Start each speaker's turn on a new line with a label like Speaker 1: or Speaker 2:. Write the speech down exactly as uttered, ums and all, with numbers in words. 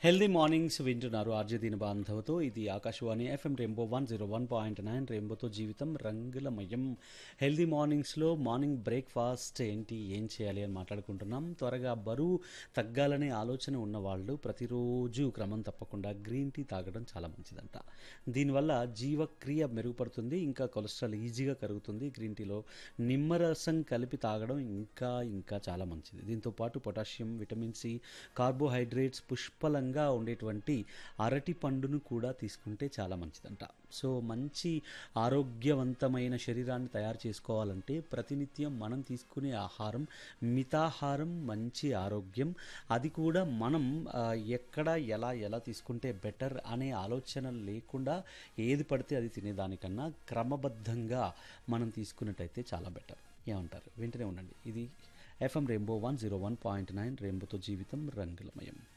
Speaker 1: Healthy mornings వింటున్నారు RJ దీని బాంధవతో. ఇది Akashvani FM rainbow one zero one point nine రెయిన్బోతో జీవితం రంగులమయం. హెల్దీ మార్నింగ్స్లో మార్నింగ్ బ్రేక్ఫాస్ట్ ఏంటి, ఏం చేయాలి అని మాట్లాడుకుంటున్నాం. త్వరగా బరువు తగ్గాలనే ఆలోచన ఉన్నవాళ్ళు ప్రతిరోజు క్రమం తప్పకుండా గ్రీన్ టీ తాగడం చాలా మంచిదంట. దీనివల్ల జీవక్రియ మెరుగుపడుతుంది, ఇంకా కొలెస్ట్రాల్ ఈజీగా కరుగుతుంది. గ్రీన్ టీలో నిమ్మరసం కలిపి తాగడం ఇంకా ఇంకా చాలా మంచిది. దీంతోపాటు పొటాషియం, విటమిన్ సి, కార్బోహైడ్రేట్స్ పుష్కలంగా ఉండేటువంటి అరటి పండును కూడా తీసుకుంటే చాలా మంచిదంట. సో మంచి ఆరోగ్యవంతమైన శరీరాన్ని తయారు చేసుకోవాలంటే ప్రతినిత్యం మనం తీసుకునే ఆహారం మితాహారం, మంచి ఆరోగ్యం. అది కూడా మనం ఆ, ఎక్కడ ఎలా ఎలా తీసుకుంటే బెటర్ అనే ఆలోచన లేకుండా ఏది పడితే అది తినేదానికన్నా క్రమబద్ధంగా మనం తీసుకున్నట్టయితే చాలా బెటర్. ఏమంటారు? వెంటనే ఉండండి. ఇది FM rainbow one zero one point nine రెయిన్బోతో జీవితం రంగులమయం.